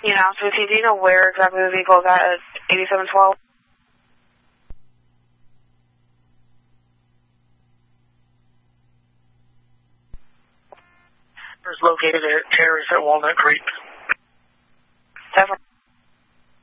Yeah, so do you know where exactly the vehicle is at 8712? It's located at Terrace at Walnut Creek. Definitely.